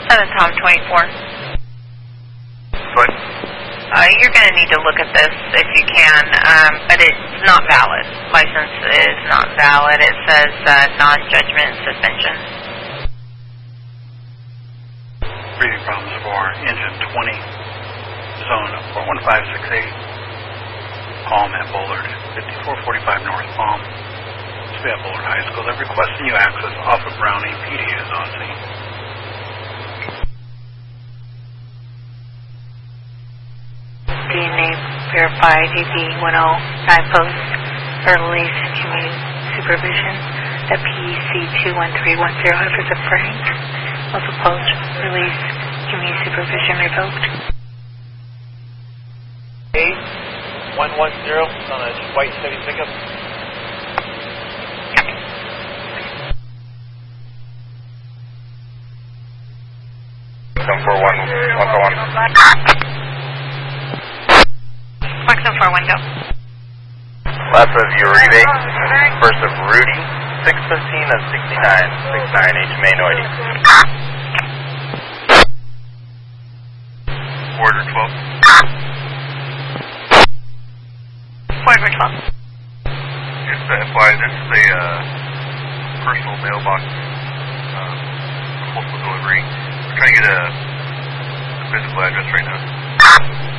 7 Tom 24. What? You're going to need to look at this if you can, but it's not valid. License is not valid. It says non-judgment suspension. Breathing problems for engine 20, zone 41568, Palm at Bullard, 5445 North Palm. It's at Bullard High School. They're requesting you access off of Browning. PD is on scene. DNA verified AB10 guidepost for release community supervision at PEC 21310 Efforts of Frank. Also post release community supervision revoked. 8110 on a white steady pickup. Some 41 Maximum 4 window. Last of you, Rudy. First of Rudy. 615 and 69. 69 HMA Noity. Order 12. Forward 12. Just to FY, this is a personal mailbox postal delivery. We're trying to get a physical address right now.